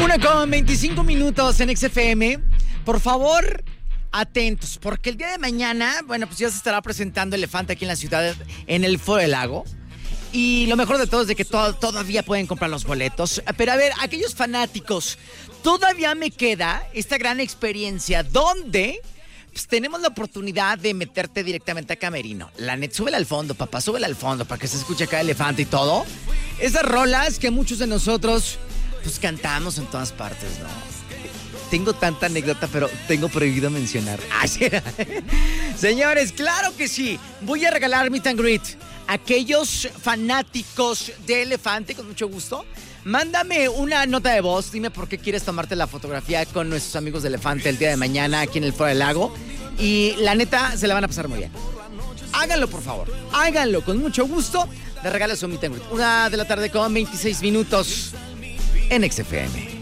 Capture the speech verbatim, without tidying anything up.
Una con veinticinco minutos en X F M. Por favor, atentos, porque el día de mañana, bueno, pues ya se estará presentando Elefante aquí en la ciudad, en el Foro del Lago. Y lo mejor de todo es de que to- todavía pueden comprar los boletos. Pero a ver, aquellos fanáticos, todavía me queda esta gran experiencia donde pues, tenemos la oportunidad de meterte directamente a camerino. La net, súbela al fondo, papá, súbela al fondo para que se escuche acá Elefante y todo. Esas rolas que muchos de nosotros pues cantamos en todas partes, ¿no? Tengo tanta anécdota, pero tengo prohibido mencionar. Ah, sí. Señores, claro que sí. Voy a regalar Meet and Greet. Aquellos fanáticos de Elefante, con mucho gusto, mándame una nota de voz. Dime por qué quieres tomarte la fotografía con nuestros amigos de Elefante el día de mañana aquí en el Foro del Lago. Y la neta, se la van a pasar muy bien. Háganlo, por favor. Háganlo, con mucho gusto. Le regalo su Meet and Greet. Una de la tarde con veintiséis minutos en X F M.